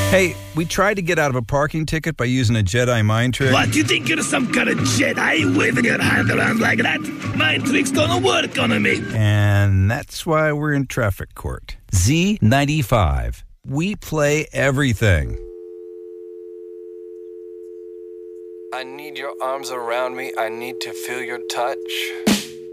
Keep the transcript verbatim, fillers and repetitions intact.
Hey, we tried to get out of a parking ticket by using a Jedi mind trick. What, you think you're some kind of Jedi waving your hand around like that? Mind tricks don't work on me. And that's why we're in traffic court. Z ninety-five. We play everything. I need your arms around me. I need to feel your touch.